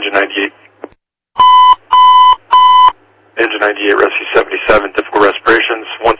Engine 98. Engine 98, Rescue 77, difficult respirations, 1